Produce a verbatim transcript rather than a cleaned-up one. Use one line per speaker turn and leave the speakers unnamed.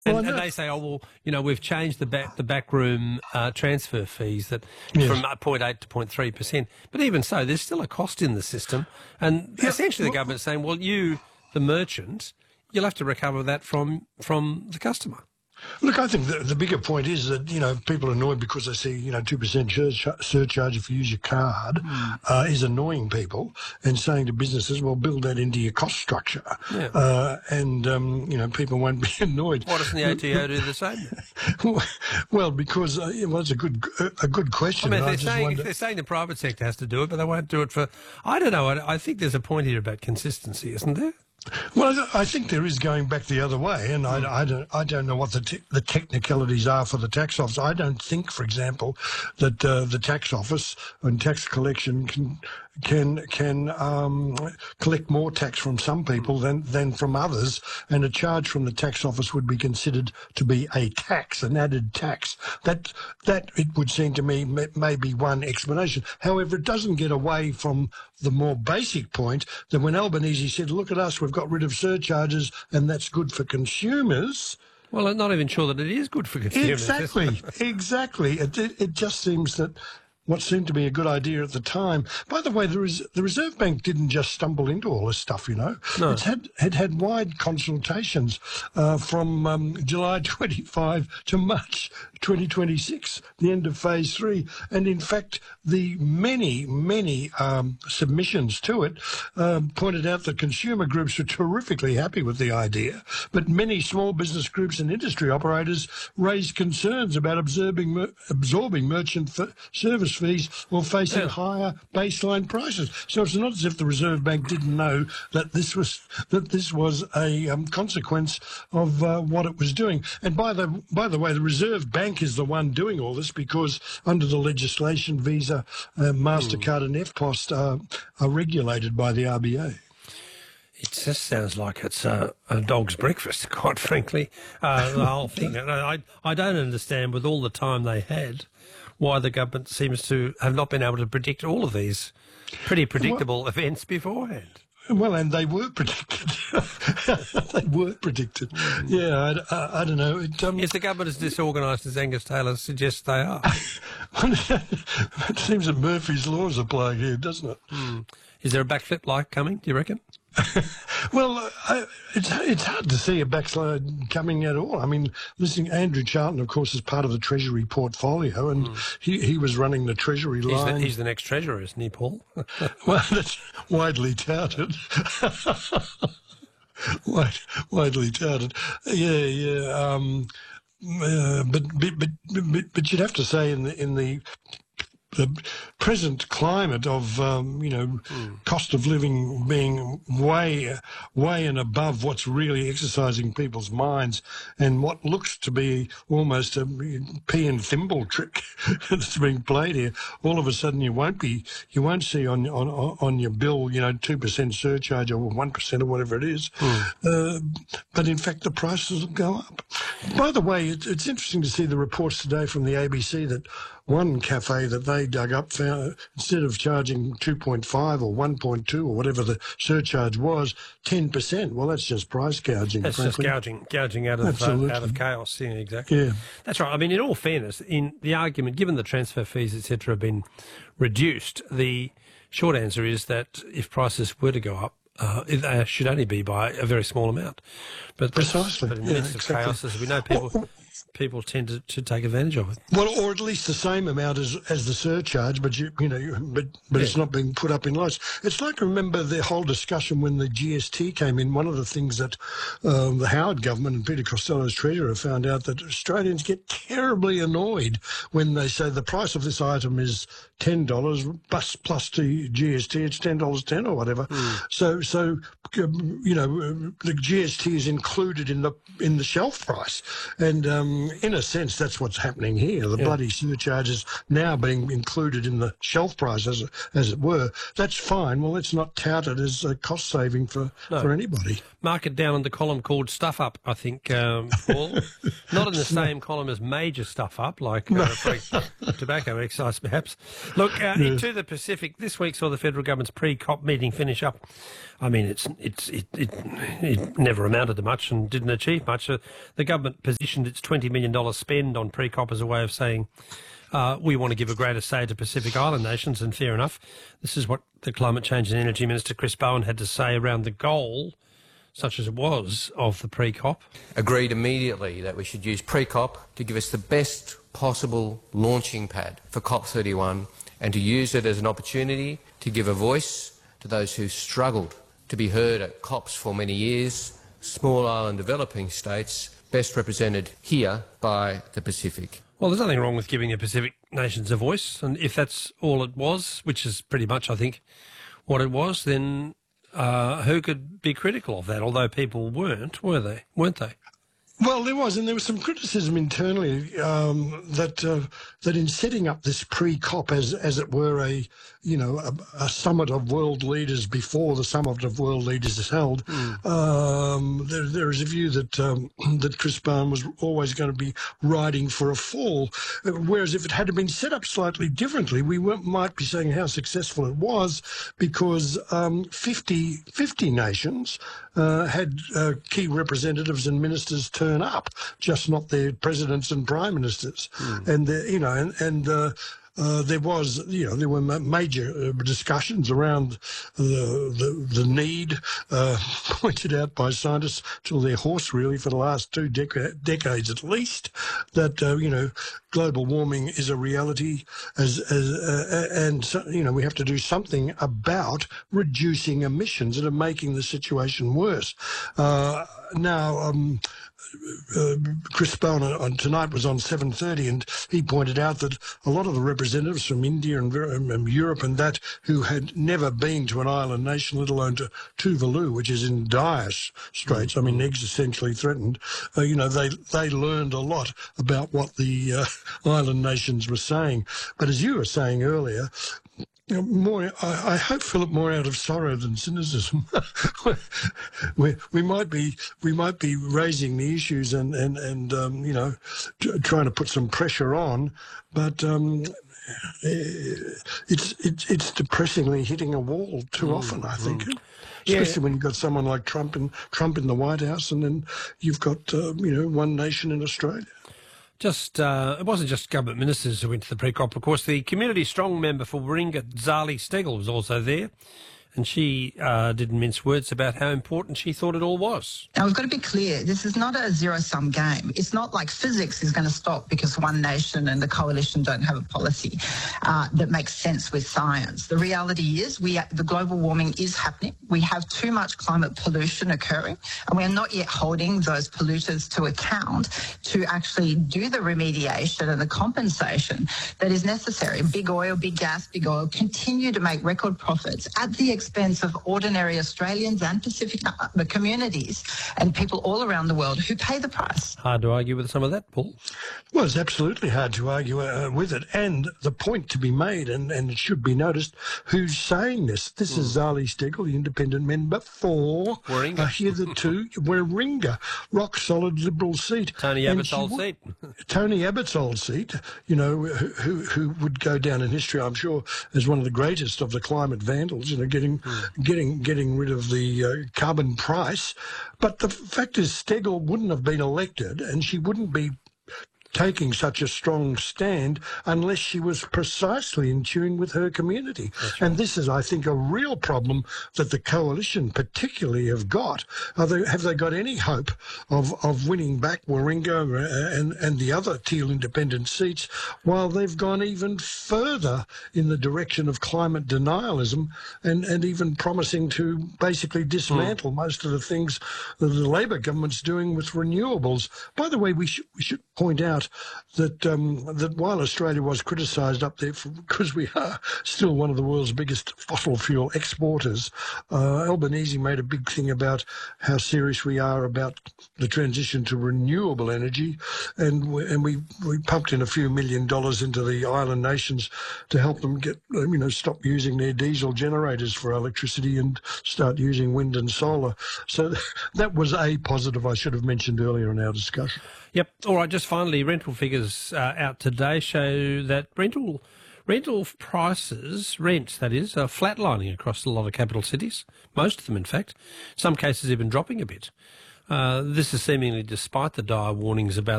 And,
Well,
and they say, oh, well, you know, we've changed the back the backroom uh, transfer fees that
Yes.
from zero point eight to zero point three percent. But even so, there's still a cost in the system. And
Yeah,
essentially the
well-
government's saying, well, you, the merchant, you'll have to recover that from from the customer.
Look, I think the, the bigger point is that, you know, people are annoyed because they see, you know, two percent surcharge if you use your card
Mm.
uh, is annoying people, and saying to businesses, well, build that into your cost structure.
Yeah.
Uh, and, um, you know, people won't be annoyed.
Why doesn't the A T O do the same?
Well, because, uh, well, it's a good a good
I
question.
mean,
and I
they're
just
saying,
wonder-
they're saying the private sector has to do it, but they won't do it for... I don't know. I, I think there's a point here about consistency, isn't there?
Well, I think there is going back the other way, and
Mm.
I, I don't I don't know what the te- the technicalities are for the tax office. I don't think, for example, that uh, the tax office and tax collection can can can um, collect more tax from some people than than from others, and a charge from the tax office would be considered to be a tax, an added tax. That that it would seem to me may, may be one explanation. However, it doesn't get away from the more basic point that when Albanese said, "Look at us, we've got rid of surcharges, and that's good for consumers."
Well, I'm not even sure that it is good for consumers.
Exactly, exactly. It, it, it just seems that what seemed to be a good idea at the time. By the way, the, Res- the Reserve Bank didn't just stumble into all this stuff, you know.
No.
It's had, it had wide consultations uh, from um, July twenty-fifth to March twenty twenty-six, the end of phase three. And in fact, the many, many um, submissions to it um, pointed out that consumer groups were terrifically happy with the idea, but many small business groups and industry operators raised concerns about absorbing, mer- absorbing merchant f- service fees while facing
Yeah.
higher baseline prices. So it's not as if the Reserve Bank didn't know that this was that this was a um, consequence of uh, what it was doing. And by the by the way, the Reserve Bank is the one doing all this because under the legislation, Visa, uh, Mastercard, and F P O S are, are regulated by the R B A.
It just sounds like it's a, a dog's breakfast, quite frankly, uh, the whole thing. And I, I don't understand, with all the time they had, why the government seems to have not been able to predict all of these pretty predictable events beforehand.
Well, and they were predicted. They were predicted. Yeah, I, I, I don't know. It, um,
Is the government as disorganised as Angus Taylor suggests they are?
it seems that Murphy's laws apply here, doesn't it?
Mm. Is there a backflip like coming, do you reckon?
Well, uh, I, it's it's hard to see a backslide coming at all. I mean, listening, Andrew Charlton, of course, is part of the Treasury portfolio, and mm. he, he was running the Treasury
he's
line.
The, he's the next Treasurer, isn't he, Paul?
Well, that's widely touted. Wide, widely touted. Yeah, yeah. Um, uh, but, but but but but you'd have to say in the in the the present climate of, um, you know, mm. cost of living being way, way and above what's really exercising people's minds, and what looks to be almost a pea and thimble trick that's being played here. All of a sudden, you won't be, you won't see on on on your bill, you know, two percent surcharge or one percent or whatever it is. Mm. Uh, but in fact, the prices will go up. By the way, it, it's interesting to see the reports today from the A B C that one cafe that they dug up found, instead of charging two point five or one point two or whatever the surcharge was, ten percent. Well, that's just price gouging.
That's
frankly.
just gouging, gouging out of uh, out of chaos. Yeah, exactly.
Yeah,
that's right. I mean, in all fairness, in the argument, given the transfer fees, et cetera, have been reduced, the short answer is that if prices were to go up, Uh, they should only be by a very small amount. But
precisely.
But in the
yeah,
midst
exactly.
of chaos, as we know, people
well,
people tend to, to take advantage of it.
Well, or at least the same amount as as the surcharge, but you you know, you, but but yeah. it's not being put up in lights. It's like, remember the whole discussion when the G S T came in. One of the things that um, the Howard government and Peter Costello's treasurer found out that Australians get terribly annoyed when they say the price of this item is ten dollars plus plus the G S T, it's ten dollars ten or whatever. Mm. So so um, you know, the G S T is included in the in the shelf price, and um, um, in a sense, that's what's happening here. The
Yeah.
bloody surcharge is now being included in the shelf price, as, as it were. That's fine. Well, it's not touted as a cost saving for,
No.
for anybody.
Mark it down in the column called Stuff Up, I think, um, Paul. Not in the same column as Major Stuff Up, like uh, tobacco excise, perhaps. Look, uh,
Yeah.
into the Pacific, this week saw the federal government's pre-COP meeting finish up. I mean, it's it's it, it, it never amounted to much and didn't achieve much. Uh, the government positioned its twenty million dollars spend on pre-COP as a way of saying, Uh, we want to give a greater say to Pacific Island nations, and fair enough. This is what the Climate Change and Energy Minister Chris Bowen had to say around the goal, such as it was, of the pre-COP.
Agreed immediately that we should use pre-COP to give us the best possible launching pad for COP thirty-one and to use it as an opportunity to give a voice to those who struggled to be heard at COPs for many years, small island developing states, best represented here by the Pacific.
Well, there's nothing wrong with giving the Pacific nations a voice, and if that's all it was, which is pretty much, I think, what it was, then uh, who could be critical of that? Although people weren't, were they? Weren't they?
Well, there was, and there was some criticism internally um, that uh, that in setting up this pre-COP as as it were a you know a, a summit of world leaders before the summit of world leaders is held, mm. um, there there is a view that um, that Chris Bowen was always going to be riding for a fall, whereas if it had been set up slightly differently, we were, might be saying how successful it was because um, fifty, fifty nations uh, had uh, key representatives and ministers turn up, just not their presidents and prime ministers. Mm. And, the, you know, and, and uh, uh, there was, you know, there were ma major uh, discussions around the, the, the need, uh, pointed out by scientists till their horse really for the last two deca decades at least, that, uh, you know, global warming is a reality as, as uh, and, so, you know, we have to do something about reducing emissions that are making the situation worse. Uh, now, um, Uh, Chris Bowen on tonight was on seven thirty, and he pointed out that a lot of the representatives from India and, and Europe and that who had never been to an island nation, let alone to Tuvalu, which is in dire straits, I mean existentially threatened, uh, you know, they they learned a lot about what the uh, island nations were saying. But as you were saying earlier, more, I, I hope, Philip, more out of sorrow than cynicism. we, we might be we might be raising the issues and and and um, you know trying to put some pressure on, but um, it's it's it's depressingly hitting a wall too mm, often, I think. Mm. Especially yeah. when you've got someone like Trump in Trump in the White House, and then you've got uh, you know one nation in Australia.
Just, uh, it wasn't just government ministers who went to the pre-COP. Of course, the Community Strong member for Warringah, Zali Steggall, was also there. And she uh, didn't mince words about how important she thought it all was.
Now, we've got to be clear, this is not a zero-sum game. It's not like physics is going to stop because one nation and the coalition don't have a policy uh, that makes sense with science. The reality is we the global warming is happening. We have too much climate pollution occurring, and we are not yet holding those polluters to account to actually do the remediation and the compensation that is necessary. Big oil, big gas, big oil continue to make record profits at the expense of ordinary Australians and Pacific communities and people all around the world who pay the price.
Hard to argue with some of that, Paul.
Well, it's absolutely hard to argue uh, with it. And the point to be made, and, and it should be noticed, who's saying this? This mm. is Zali Steggall, the independent member for
Warringah.
Uh, hitherto Warringah, rock-solid Liberal seat.
Tony Abbott's old seat.
Tony Abbott's old seat, you know, who, who would go down in history, I'm sure, as one of the greatest of the climate vandals, you know, getting Mm. getting getting rid of the uh, carbon price. But the fact is Steggall wouldn't have been elected, and she wouldn't be taking such a strong stand unless she was precisely in tune with her community. Right. And this is, I think, a real problem that the coalition particularly have got. Are they, have they got any hope of, of winning back Warringah and, and the other Teal independent seats while they've gone even further in the direction of climate denialism and, and even promising to basically dismantle mm. most of the things that the Labor government's doing with renewables? By the way, we should, we should point out out that um, that while Australia was criticised up there for, because we are still one of the world's biggest fossil fuel exporters, uh, Albanese made a big thing about how serious we are about the transition to renewable energy, and we, and we we pumped in a few million dollars into the island nations to help them get you know stop using their diesel generators for electricity and start using wind and solar. So that was a positive I should have mentioned earlier in our discussion.
Yep. All right. Just finally, rental figures uh, out today show that rental rental prices, rents that is, are flatlining across a lot of capital cities. Most of them, in fact. Some cases even dropping a bit. Uh, this is seemingly despite the dire warnings about